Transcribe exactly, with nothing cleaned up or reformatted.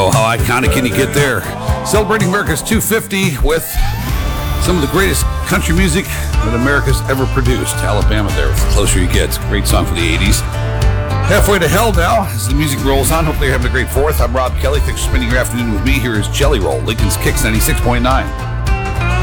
Oh, how iconic can you get there? Celebrating America's two fifty with some of the greatest country music that America's ever produced. Alabama there, the closer you get. It's a great song for the eighties. Halfway to hell now as the music rolls on. Hopefully you're having a great fourth. I'm Rob Kelly. Thanks for spending your afternoon with me. Here is Jelly Roll, Lincoln's Kicks ninety-six point nine.